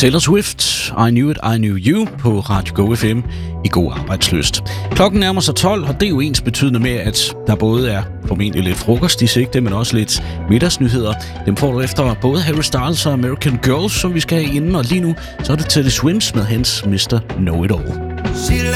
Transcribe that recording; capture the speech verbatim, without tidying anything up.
Taylor Swift, I Knew It, I Knew You på Radio Go F M i god arbejdslyst. Klokken nærmer sig tolv, og det er jo ens betydende med, at der både er formentlig lidt frokost i sigte, men også lidt middagsnyheder. Dem får du efter både Harry Styles og American Girls, som vi skal have inden, og lige nu så er det Teddy Swims med hans mister Know It All.